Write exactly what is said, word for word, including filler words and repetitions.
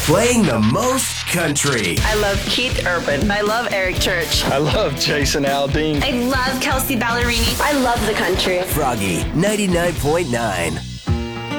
Playing the most country. I love Keith Urban. I love Eric Church. I love Jason Aldean. I love Kelsey Ballerini. I love the country. Froggy ninety-nine point nine.